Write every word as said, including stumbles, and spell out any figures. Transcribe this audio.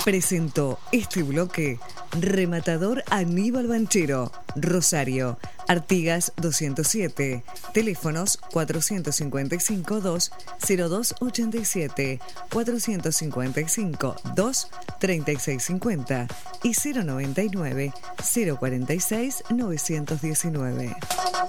Presentó este bloque Rematador Aníbal Banchero, Rosario, Artigas doscientos siete, teléfonos cuatrocientos cincuenta y cinco, dos, cero dos ochenta y siete, cuatrocientos cincuenta y cinco, dos, treinta y seis cincuenta y cero noventa y nueve, cero cuarenta y seis, novecientos diecinueve.